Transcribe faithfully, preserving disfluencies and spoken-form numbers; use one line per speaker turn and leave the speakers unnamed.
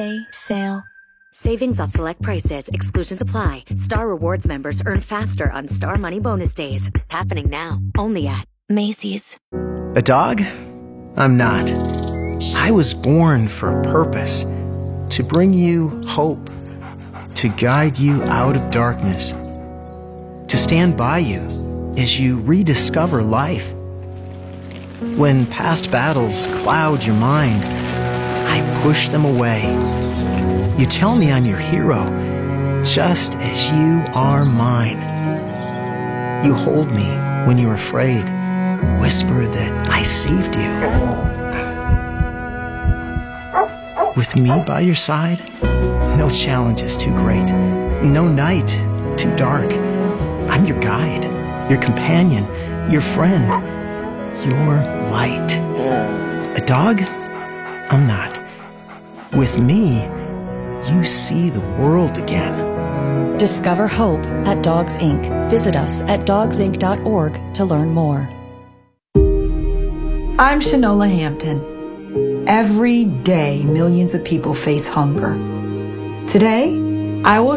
Day sale.
Savings off select prices. Exclusions apply. Star Rewards members earn faster on Star Money Bonus Days. Happening now. Only at Macy's.
A dog? I'm not. I was born for a purpose. To bring you hope. To guide you out of darkness. To stand by you as you rediscover life. When past battles cloud your mind, I push them away. You tell me I'm your hero, just as you are mine. You hold me when you're afraid, whisper that I saved you. With me by your side, no challenge is too great, no night too dark. I'm your guide, your companion, your friend, your light. A dog? I'm not. With me, you see the world again.
Discover hope at Dogs Incorporated. Visit us at dogs inc dot org to learn more.
I'm Shanola Hampton. Every day, millions of people face hunger. Today, I will